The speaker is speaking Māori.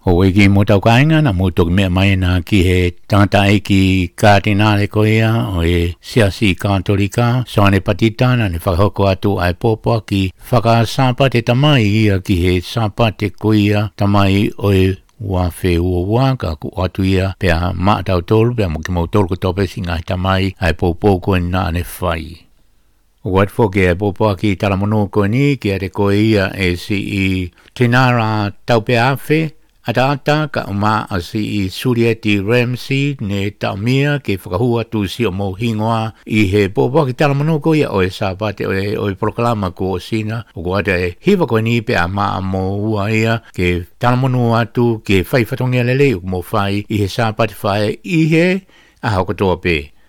Hoegi mutaukainga na mutuk me mai na ki he tangata ki kardinale koia o e siasi katolika soane patitana ne whakahoko atu ai popo ki whakasapa te tamai ia ki he sapa te koia tamai o e wafe ua ka ku atu ia pea maa tau tolu pea mo ki mau tolu ko tope singa tamai ai popo ko na ne whai. Wat fo ke popo ki talamono ko ni ki ate koia e si I tinara taupe afe Ata ka uma asi I Surieti Ramsey ne Tamia ke whakahua tu si o mohingoa I he popo ki talamono ko ia o e sapate o e proklama ko o sina o ko ate hiwa ko ni pe a maa mo ua ia ke talamono atu ke whai whatongia lele o mo whai I he sapate whai I he a hoko toa pe.